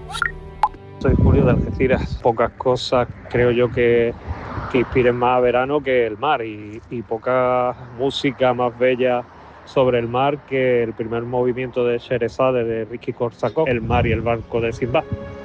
Soy Julio de Algeciras. Pocas cosas creo yo que inspiren más a verano que el mar y poca música más bella sobre el mar que el primer movimiento de Sherezade de Ricky Korsakov, El mar y el barco de Sinbad.